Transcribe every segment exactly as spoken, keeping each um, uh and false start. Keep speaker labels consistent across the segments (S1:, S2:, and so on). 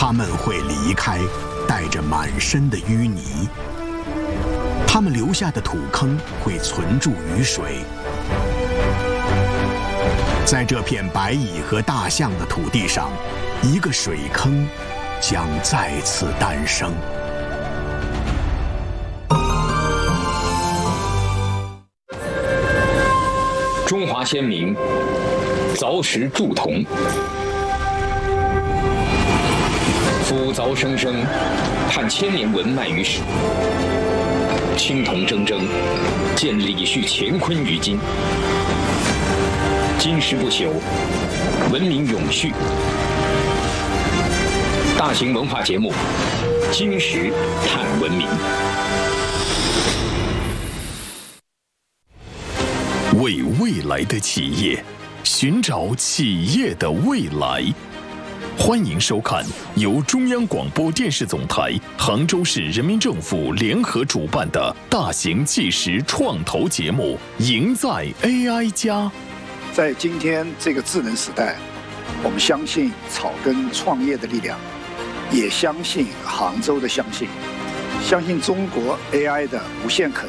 S1: 他们会离开，带着满身的淤泥。他们留下的土坑会存住雨水。在这片白蚁和大象的土地上，一个水坑将再次诞生。
S2: 中华先民凿石铸铜，夫凿生生，盼千年文脉于史。青铜铮铮，见李旭乾坤于今。金石不朽，文明永续。大型文化节目《金石探文明》，
S3: 为未来的企业寻找企业的未来。欢迎收看由中央广播电视总台、杭州市人民政府联合主办的大型纪实创投节目《赢在 A I 加》。
S4: 在今天这个智能时代，我们相信草根创业的力量，也相信杭州的相信，相信中国 A I 的无限可能。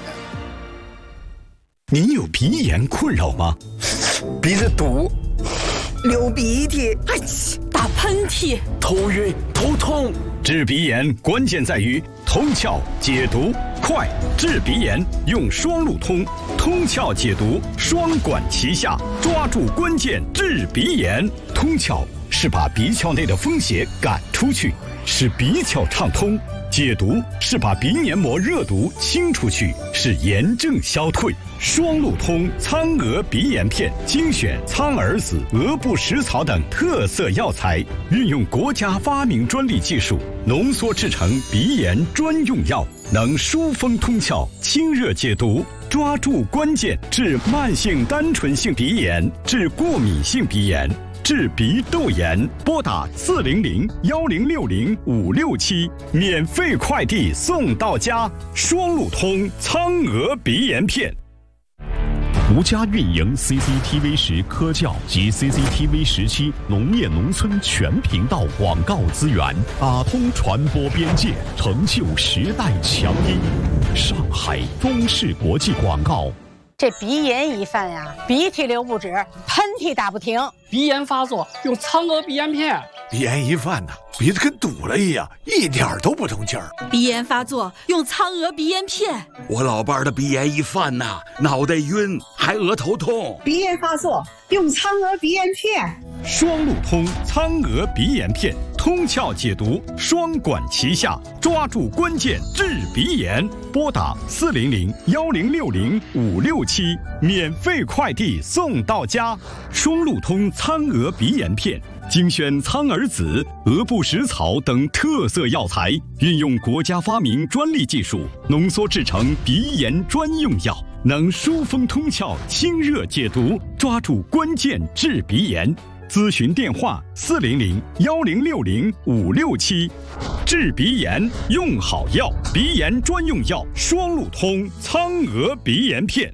S1: 您有鼻炎困扰吗？
S5: 鼻子堵，
S6: 流鼻涕，
S7: 哎，打喷嚏，
S5: 头晕头痛。
S8: 治鼻炎关键在于通窍解毒快，治鼻炎用双路通，通窍解毒双管齐下，抓住关键治鼻炎。通窍是把鼻窍内的风邪赶出去，使鼻窍畅通；解毒是把鼻黏膜热毒清出去，使炎症消退。双路通苍蛾鼻炎片精选苍耳子、鹅不食草等特色药材，运用国家发明专利技术浓缩制成鼻炎专用药，能疏风通窍、清热解毒，抓住关键治慢性单纯性鼻炎、治过敏性鼻炎、治鼻窦炎。拨打四零零幺零六零五六七，免费快递送到家。双路通苍蛾鼻炎片。
S9: 独家运营 C C T V 十科教及 C C T V 十七农业农村全频道广告资源，打通传播边界，成就时代强音。上海中视国际广告。
S7: 这鼻炎一犯呀，鼻涕流不止，喷嚏打不停。
S10: 鼻炎发作用苍蛾鼻炎片。
S11: 鼻炎一犯呐，鼻子跟堵了一样，一点都不通气儿。
S12: 鼻炎发作用苍蛾鼻炎片。
S13: 我老伴儿的鼻炎一犯呐，脑袋晕，还额头痛。
S14: 鼻炎发作用苍蛾鼻炎片。
S8: 双路通苍蛾鼻炎片，通窍解毒，双管齐下，抓住关键治鼻炎。拨打四零零幺零六零五六七，免费快递送到家。双路通苍蛾鼻炎片精选苍耳子、鹅不食草等特色药材，运用国家发明专利技术浓缩制成鼻炎专用药，能疏风通窍、清热解毒，抓住关键治鼻炎。咨询电话：四零零幺零六零五六七。治鼻炎用好药，鼻炎专用药双路通苍蛾鼻炎片。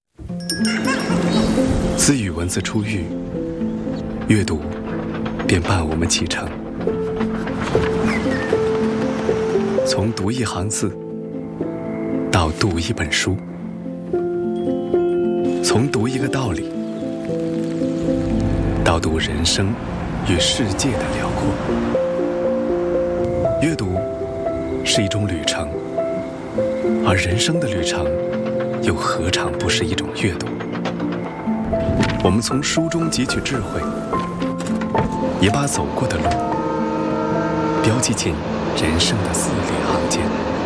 S15: 自语文字出狱，阅读便伴我们启程。从读一行字到读一本书，从读一个道理到读人生与世界的辽阔。阅读是一种旅程，而人生的旅程又何尝不是一种阅读？我们从书中汲取智慧，也把走过的路标记进人生的字里行间。